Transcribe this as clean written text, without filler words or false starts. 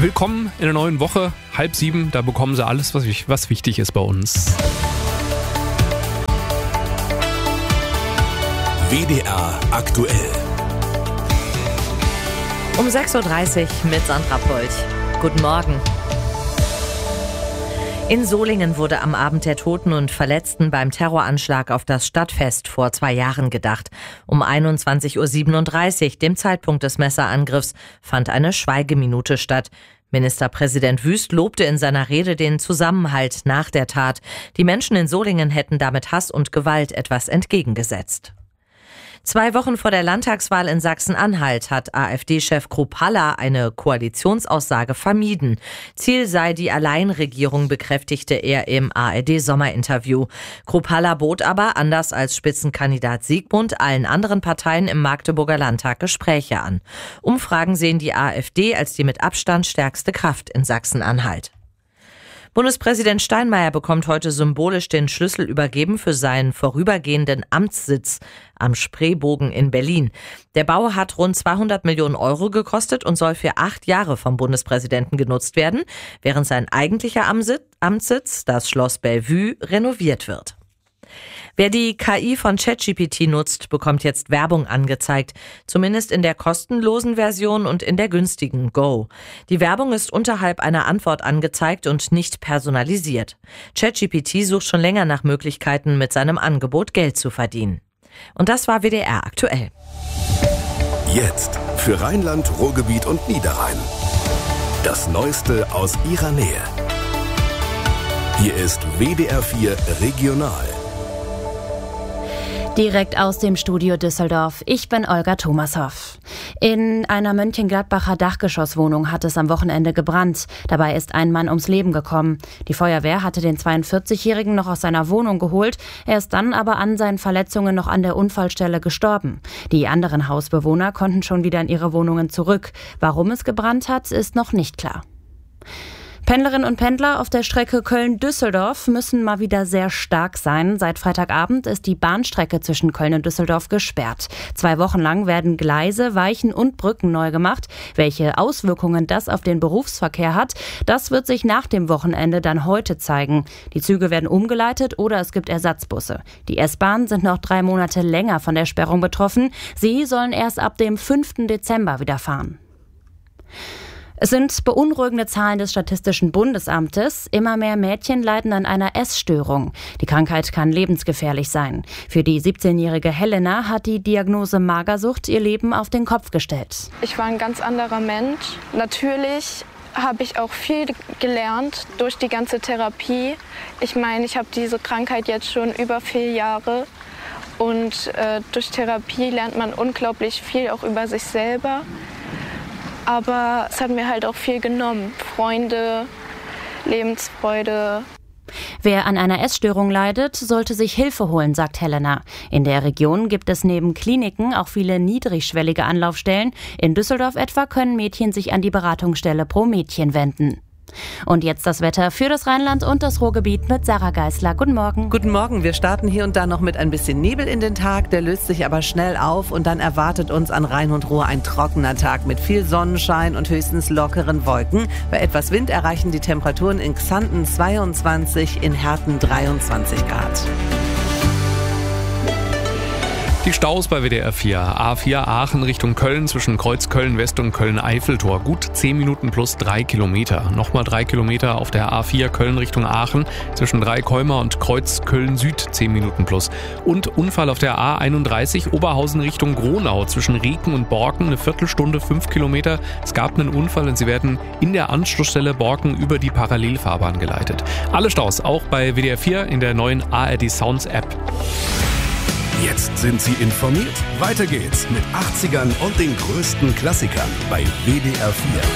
Willkommen in der neuen Woche, 6:30, da bekommen Sie alles, was wichtig ist bei uns. WDR aktuell. Um 6:30 Uhr mit Sandra Polch. Guten Morgen. In Solingen wurde am Abend der Toten und Verletzten beim Terroranschlag auf das Stadtfest vor 2 Jahren gedacht. Um 21:37 Uhr, dem Zeitpunkt des Messerangriffs, fand eine Schweigeminute statt. Ministerpräsident Wüst lobte in seiner Rede den Zusammenhalt nach der Tat. Die Menschen in Solingen hätten damit Hass und Gewalt etwas entgegengesetzt. 2 Wochen vor der Landtagswahl in Sachsen-Anhalt hat AfD-Chef Kruppalla eine Koalitionsaussage vermieden. Ziel sei die Alleinregierung, bekräftigte er im ARD-Sommerinterview. Kruppalla bot aber, anders als Spitzenkandidat Siegmund, allen anderen Parteien im Magdeburger Landtag Gespräche an. Umfragen sehen die AfD als die mit Abstand stärkste Kraft in Sachsen-Anhalt. Bundespräsident Steinmeier bekommt heute symbolisch den Schlüssel übergeben für seinen vorübergehenden Amtssitz am Spreebogen in Berlin. Der Bau hat rund 200 Millionen Euro gekostet und soll für 8 Jahre vom Bundespräsidenten genutzt werden, während sein eigentlicher Amtssitz, das Schloss Bellevue, renoviert wird. Wer die KI von ChatGPT nutzt, bekommt jetzt Werbung angezeigt, zumindest in der kostenlosen Version und in der günstigen Go. Die Werbung ist unterhalb einer Antwort angezeigt und nicht personalisiert. ChatGPT sucht schon länger nach Möglichkeiten, mit seinem Angebot Geld zu verdienen. Und das war WDR aktuell. Jetzt für Rheinland, Ruhrgebiet und Niederrhein. Das Neueste aus Ihrer Nähe. Hier ist WDR 4 Regional. Direkt aus dem Studio Düsseldorf. Ich bin Olga Thomashoff. In einer Mönchengladbacher Dachgeschosswohnung hat es am Wochenende gebrannt. Dabei ist ein Mann ums Leben gekommen. Die Feuerwehr hatte den 42-Jährigen noch aus seiner Wohnung geholt. Er ist dann aber an seinen Verletzungen noch an der Unfallstelle gestorben. Die anderen Hausbewohner konnten schon wieder in ihre Wohnungen zurück. Warum es gebrannt hat, ist noch nicht klar. Pendlerinnen und Pendler auf der Strecke Köln-Düsseldorf müssen mal wieder sehr stark sein. Seit Freitagabend ist die Bahnstrecke zwischen Köln und Düsseldorf gesperrt. 2 Wochen lang werden Gleise, Weichen und Brücken neu gemacht. Welche Auswirkungen das auf den Berufsverkehr hat, das wird sich nach dem Wochenende dann heute zeigen. Die Züge werden umgeleitet oder es gibt Ersatzbusse. Die S-Bahnen sind noch 3 Monate länger von der Sperrung betroffen. Sie sollen erst ab dem 5. Dezember wieder fahren. Es sind beunruhigende Zahlen des Statistischen Bundesamtes. Immer mehr Mädchen leiden an einer Essstörung. Die Krankheit kann lebensgefährlich sein. Für die 17-jährige Helena hat die Diagnose Magersucht ihr Leben auf den Kopf gestellt. Ich war ein ganz anderer Mensch. Natürlich habe ich auch viel gelernt durch die ganze Therapie. Ich meine, ich habe diese Krankheit jetzt schon über 4 Jahre. Und durch Therapie lernt man unglaublich viel auch über sich selber. Aber es hat mir halt auch viel genommen. Freunde, Lebensfreude. Wer an einer Essstörung leidet, sollte sich Hilfe holen, sagt Helena. In der Region gibt es neben Kliniken auch viele niedrigschwellige Anlaufstellen. In Düsseldorf etwa können Mädchen sich an die Beratungsstelle Pro Mädchen wenden. Und jetzt das Wetter für das Rheinland und das Ruhrgebiet mit Sarah Geisler. Guten Morgen. Guten Morgen. Wir starten hier und da noch mit ein bisschen Nebel in den Tag. Der löst sich aber schnell auf und dann erwartet uns an Rhein und Ruhr ein trockener Tag mit viel Sonnenschein und höchstens lockeren Wolken. Bei etwas Wind erreichen die Temperaturen in Xanten 22, in Herten 23 Grad. Die Staus bei WDR 4. A4 Aachen Richtung Köln zwischen Kreuz Köln-West und Köln-Eiffeltor. Gut 10 Minuten plus 3 Kilometer. Nochmal 3 Kilometer auf der A4 Köln Richtung Aachen zwischen Dreikäumer und Kreuz Köln-Süd 10 Minuten plus. Und Unfall auf der A31 Oberhausen Richtung Gronau zwischen Rieken und Borken. Eine Viertelstunde 5 Kilometer. Es gab einen Unfall und sie werden in der Anschlussstelle Borken über die Parallelfahrbahn geleitet. Alle Staus auch bei WDR 4 in der neuen ARD Sounds App. Jetzt sind Sie informiert. Weiter geht's mit 80ern und den größten Klassikern bei WDR 4.